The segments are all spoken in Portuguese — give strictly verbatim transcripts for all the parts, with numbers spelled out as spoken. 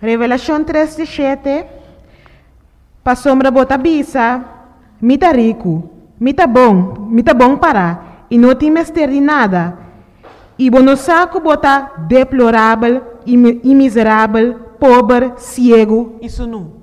Revelação três dezessete. Pa sombra bota bisa, mita rico, mita bom, mita bom para, e não tem mistério de nada. E bono saco bota deplorável e, e miserável, pobre, cego, isso não.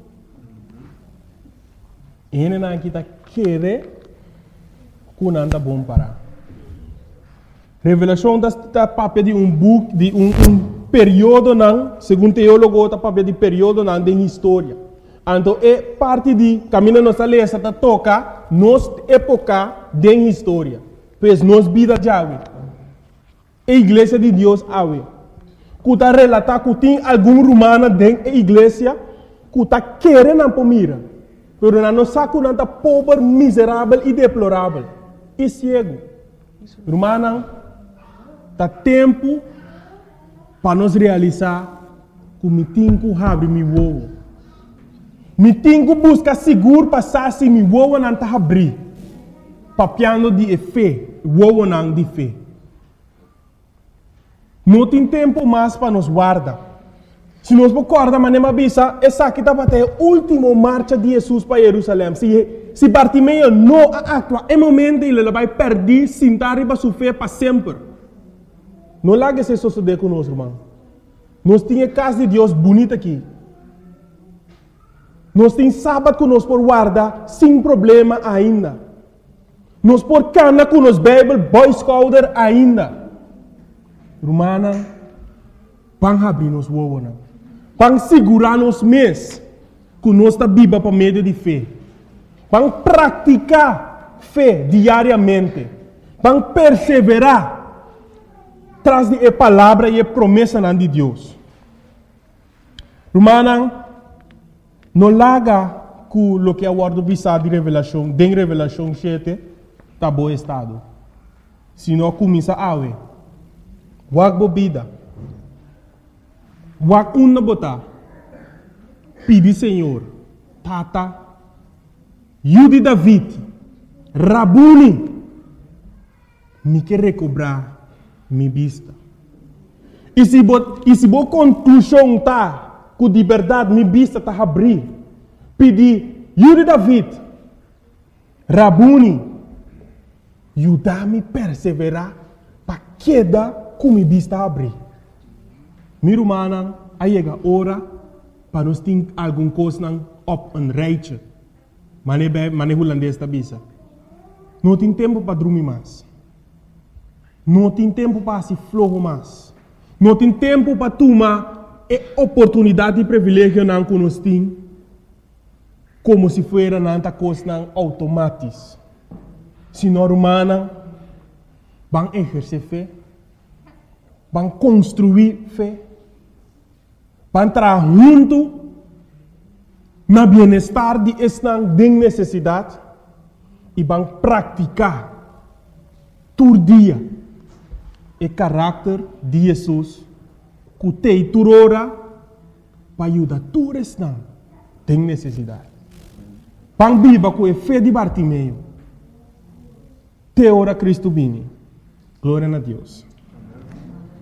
Ele não kita querer que não anda bom para. Revelação da papel de um book, de um, um período não, segundo teólogo, da papel de período não de história. Então, é parte de caminho nossa lesa tá toca nos época de história. Pois nos vida de ave. A igreja de Deus ave. Que tá relatar que tem algum romano dentro da igreja que tá querendo pomira. Pero não sabe que tá pobre, miserável e deplorável. E cego. Romano, tá tempo para nos realizar que me tem que abrir meu ovo. Me tenho que buscar seguro passar se me voa não está abrir. Papiando de fé, voa não de fé. Não tem tempo mais para nos guardar. Se nós recordamos, mas nem bisa, essa aqui está para ter a última marcha de Jesus para Jerusalém. Se, se Bartimeu não atua, é momento ele vai perder, sentar e vai sofrer para sempre. Não largue se suceder conosco, irmão. Nós temos a casa de Deus bonita aqui. Nós temos sábado que nós por guardar sem problema ainda. Nós por cana com nos Bible, Boy Scouter ainda. Romana, vão abrir nos wowona. Vão segurar nos mês que nós está viva para meio de fé. Vão praticar fé diariamente. Vão perseverar traz de a palavra e a promessa de Deus. Romana, não larga que o que é o ordem visado de revelação, de revelação sete, está bom estado. Se não começa a ver, wag bobida, wag uma botar, pedi Senhor, tata, Yudi David, Rabuni, me quer recobrar minha vista. E se boa conclusão tá, que de verdade minha vista está abrir, pedi, Yudi David, Rabuni, ajudar-me a perseverar para quedar com minha vista abrir. Minha irmã, aí chega a hora para nós ter alguma coisa op en rijtje. Maar nem holandês está bisa. Não tem tempo para dormir mais. Não tem tempo para se flogo mais. Não tem tempo para tomar a oportunidade e privilégio não que nós temos, como se fosse nanta coisa automática. Se não humana, vão exercer fé, vão construir fé, vão entrar junto no bem-estar de esta necessidade e vão praticar todo dia o caráter de Jesus que tem toda hora para ajudar todos os que têm necessidade. Vão viver com a fé de Bartimeu. Te ora Cristo bene. Glória a Deus.